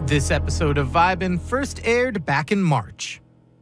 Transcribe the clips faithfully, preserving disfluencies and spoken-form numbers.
This episode of Vibin' first aired back in March.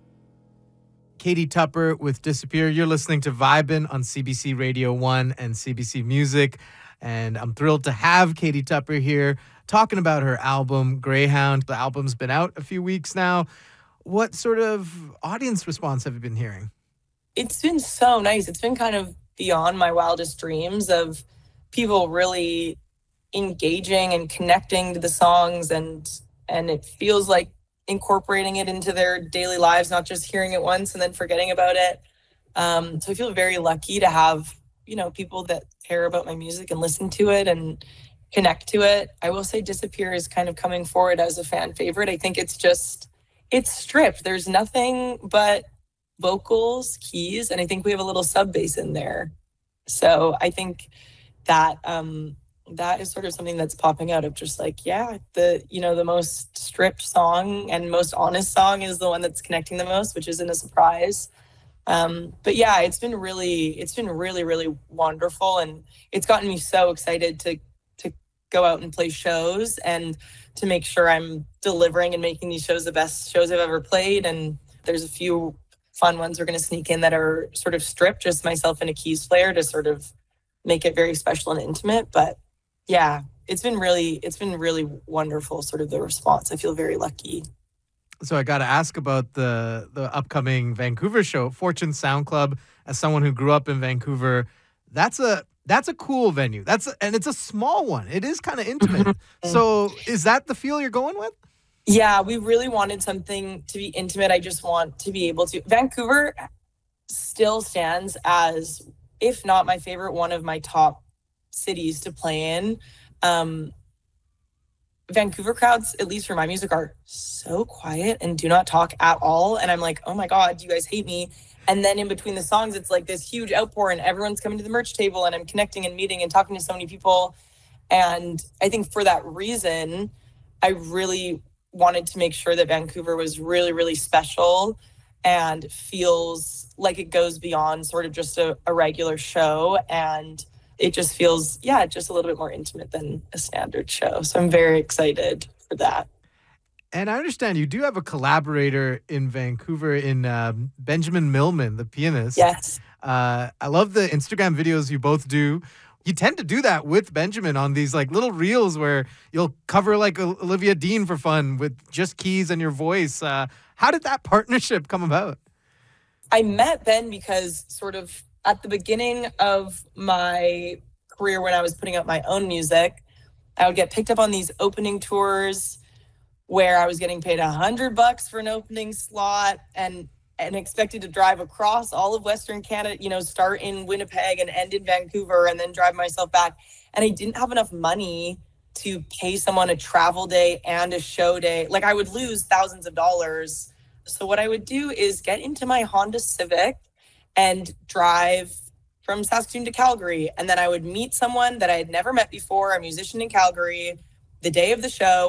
Katie Tupper with Disappear. You're listening to Vibin' on C B C Radio one and C B C Music. And I'm thrilled to have Katie Tupper here talking about her album, Greyhound. The album's been out a few weeks now. What sort of audience response have you been hearing? It's been so nice. It's been kind of beyond my wildest dreams of people really engaging and connecting to the songs, and and it feels like incorporating it into their daily lives, not just hearing it once and then forgetting about it. Um, so I feel very lucky to have, you know, people that care about my music and listen to it and connect to it. I will say Disappear is kind of coming forward as a fan favorite. I think it's just, it's stripped. There's nothing but vocals, keys, and I think we have a little sub bass in there. So I think that um, that is sort of something that's popping out of just like, yeah, the, you know, the most stripped song and most honest song is the one that's connecting the most, which isn't a surprise. Um, but yeah, it's been really, it's been really, really wonderful. And it's gotten me so excited to, to go out and play shows and to make sure I'm delivering and making these shows the best shows I've ever played. And there's a few fun ones we're going to sneak in that are sort of stripped, just myself and a keys player to sort of make it very special and intimate. But yeah, it's been really, it's been really wonderful, sort of the response. I feel very lucky. So I got to ask about the the upcoming Vancouver show, Fortune Sound Club. As someone who grew up in Vancouver, that's a that's a cool venue. That's a, and it's a small one. It is kind of intimate. So is that the feel you're going with? Yeah, we really wanted something to be intimate. I just want to be able to. Vancouver still stands as, if not my favorite, one of my top cities to play in. Um, Vancouver crowds, at least for my music, are so quiet and do not talk at all. And I'm like, oh my God, you guys hate me. And then in between the songs, it's like this huge outpour and everyone's coming to the merch table and I'm connecting and meeting and talking to so many people. And I think for that reason, I really wanted to make sure that Vancouver was really, really special and feels like it goes beyond sort of just a, a regular show. And it just feels, yeah, just a little bit more intimate than a standard show. So I'm very excited for that. And I understand you do have a collaborator in Vancouver in uh, Benjamin Millman, the pianist. Yes. Uh, I love the Instagram videos you both do. You tend to do that with Benjamin on these like little reels where you'll cover like Olivia Dean for fun with just keys and your voice. Uh, how did that partnership come about? I met Ben because sort of at the beginning of my career when I was putting out my own music, I would get picked up on these opening tours where I was getting paid a hundred bucks for an opening slot and and expected to drive across all of Western Canada, you know, start in Winnipeg and end in Vancouver and then drive myself back. And I didn't have enough money to pay someone a travel day and a show day. Like I would lose thousands of dollars. So what I would do is get into my Honda Civic and drive from Saskatoon to Calgary. And then I would meet someone that I had never met before, a musician in Calgary, the day of the show.